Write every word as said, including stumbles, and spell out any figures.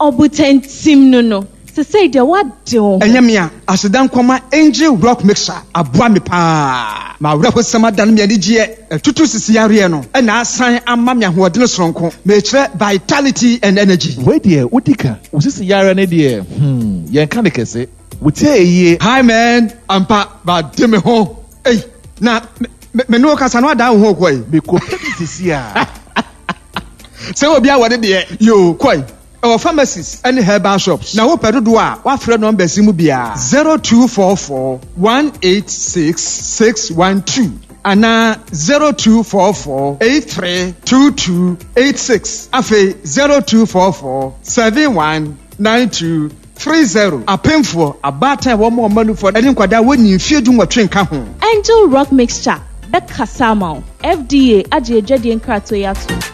obutentim no no. Se say the what do? Enyamia, asedan kwama Angel Rock Mixer, aboa me pa. Ma wura ko sama dan me ani gye, tutu sisi yare no. E na asan amma me ahodene soronko. Me kire vitality and energy. We there, udika. Usisi yare ne there. Hmm, yen kan de kese. Wutie. Hi man, ampa ba de me ho. Hey, na me no kasa no ada ho koi. Me ko sisi a. Se obi a wode de yo koi. Our pharmacies and herbal shops. Now, what do I? What friend number Simubia? Zero two four four one eight six six one two. Ana zero two four four eight three two two eight six. Afe zero two four four seven one nine two three zero. A painful a bad time one more money for any quada when you feel doing what train come. Angel Rock Mixture. That Kasama. F D A. Aje Jadi and Kratoyatu.